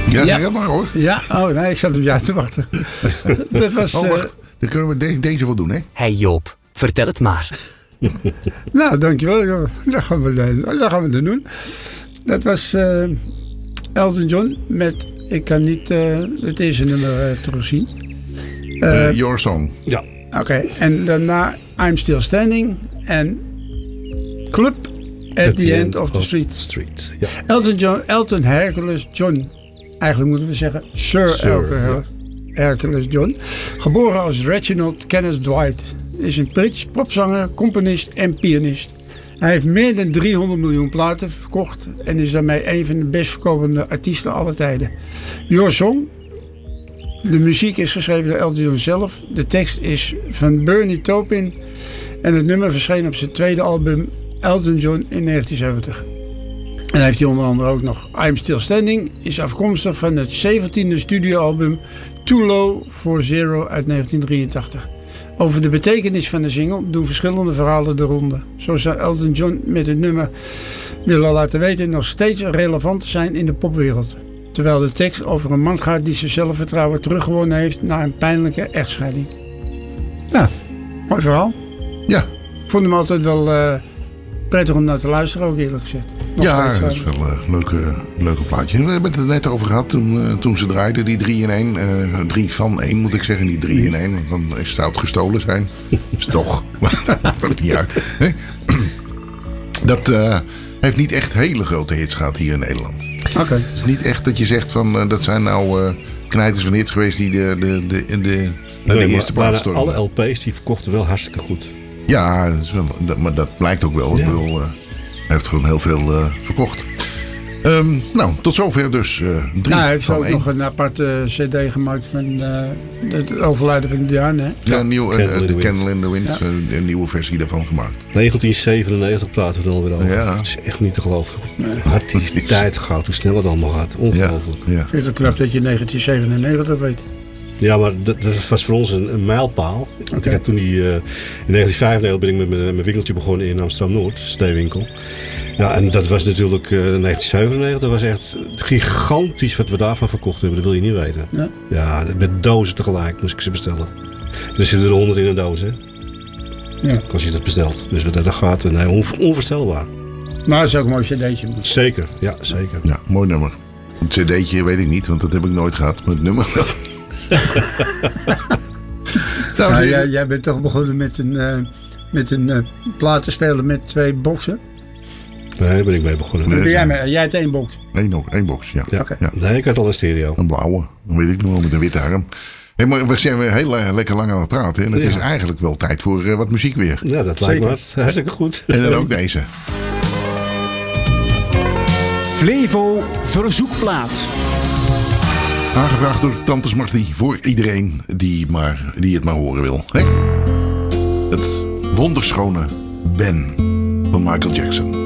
Ja, helemaal hoor. Ja, nee, ik zat op jou te wachten. Dat was... wacht. Dan kunnen we deze wel doen, hè? Hey Joop, vertel het maar. Nou, dankjewel. Dat gaan we dan doen. Dat was Elton John met... Ik kan niet het eerste nummer terugzien. Your Song. Ja. Oké, en daarna I'm Still Standing en Club at the End of the Street. Ja. Elton Hercules John. Eigenlijk moeten we zeggen Sir Elton Hercules John. Geboren als Reginald Kenneth Dwight. Is een Brits popzanger, componist en pianist. Hij heeft meer dan 300 miljoen platen verkocht en is daarmee een van de best verkopende artiesten aller tijden. Your Song. De muziek is geschreven door Elton John zelf. De tekst is van Bernie Taupin. En het nummer verscheen op zijn tweede album Elton John in 1970. En hij heeft hij onder andere ook nog I'm Still Standing. Is afkomstig van het 17e studioalbum Too Low for Zero uit 1983. Over de betekenis van de single doen verschillende verhalen de ronde. Zo zou Elton John met het nummer willen laten weten nog steeds relevant te zijn in de popwereld. Terwijl de tekst over een man gaat die zijn zelfvertrouwen teruggewonnen heeft na een pijnlijke echtscheiding. Nou, mooi verhaal. Ja. Ik vond hem altijd wel prettig om naar te luisteren, ook eerlijk gezegd. Dat is wel een leuke plaatje. We hebben het er net over gehad toen ze draaiden, die 3-in-1. 3 van 1 moet ik zeggen, niet 3-in-1. Want dan zou het gestolen zijn. Is toch. Dat maakt niet uit. Nee? Dat heeft niet echt hele grote hits gehad hier in Nederland. Oké. Het is niet echt dat je zegt van dat zijn nou knijters van hits geweest die de eerste plaats stormen. Alle LP's die verkochten wel hartstikke goed. Ja, maar dat blijkt ook wel. Ja. Ik bedoel, hij heeft gewoon heel veel verkocht. Nou, tot zover dus 3 hij heeft van ook 1. nog een aparte cd gemaakt van het overlijden van Diane. Hè? Ja, de Candle in the Wind. Ja. Een nieuwe versie daarvan gemaakt. 1997 praten we er alweer over. Ja. Het is echt niet te geloven. Nee. Had die tijd gehad, hoe snel het allemaal gaat. Ongelooflijk. Ja. Ik vind het knap dat je 1997 weet. Ja, maar dat was voor ons een mijlpaal. Okay. Ik heb toen in 1995 ben ik met mijn winkeltje begonnen in Amsterdam-Noord, Sneeuwwinkel. Ja, en dat was natuurlijk 1997. Dat was echt gigantisch wat we daarvan verkocht hebben. Dat wil je niet weten. Ja, met dozen tegelijk moest ik ze bestellen. En er zitten er 100 in een doos, hè? Ja. Als je dat bestelt. Dus dat gaat onvoorstelbaar. Maar het is ook een mooi cd'tje. Zeker, ja, zeker. Ja, mooi nummer. Het cd'tje weet ik niet, want dat heb ik nooit gehad. Maar het nummer wel. Nou, jij bent toch begonnen met een platenspeler met 2 boxen? Nee, daar ben ik mee begonnen. Nee, jij had 1 box? Eén box, ja. Okay. Ja. Nee, ik had al een stereo. Een blauwe, dat weet ik nog wel, met een witte arm. Hey, maar we zijn weer heel lekker lang aan het praten. En het is eigenlijk wel tijd voor wat muziek weer. Ja, dat lijkt me hartstikke goed. En dan ook deze. Flevo Verzoekplaat. Aangevraagd door Tante Smarty voor iedereen die het maar horen wil. Hey? Het wonderschone Ben van Michael Jackson.